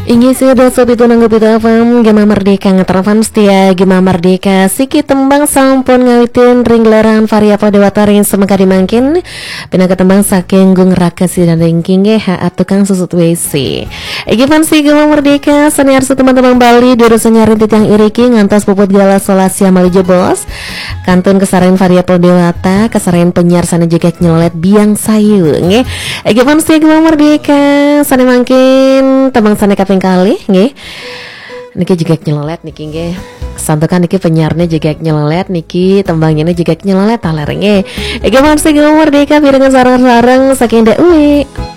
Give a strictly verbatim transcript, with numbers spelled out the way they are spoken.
Ingi sudah sobi tunang gupita fam Gema Merdeka ngeterfan setia Gema Merdeka Siki tembang sampun ngawitin ring larang varia dewata ring semangka dimangkin Pina ketembang saking gung raka sidan ringking ha tukang susut W C Egi fansi Gema Merdeka senior teman-teman Bali Durusan rintit yang iriki ngantos puput gala solasia malijo bos Kantun kesarain varia dewata Kesarain penyiar sana juga nyelolet biang sayu nge Egi fansi Gema Merdeka Sani mangkin tembang sana kaping kali nggih. Niki juga nyelolet niki nggih. Santukan niki penyiarnya juga nyelolet niki tembangnya juga nyelolet taler nggih. Ega masih Gema Merdeka piringan sareng-sareng saking da uwi.